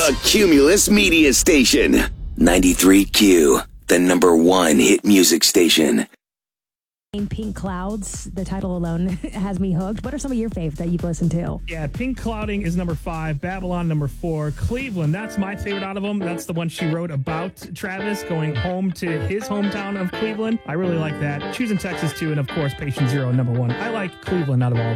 The Cumulus Media Station. 93Q, the #1 hit music station. Pink Clouds, the title alone has me hooked. What are some of your faves that you've listened to? Yeah, Pink Clouding is number 5, Babylon number 4, Cleveland, that's my favorite out of them. That's the one she wrote about Travis going home to his hometown of Cleveland. I really like that. Choosing Texas too, and of course Patient Zero, number 1. I like Cleveland out of all of them.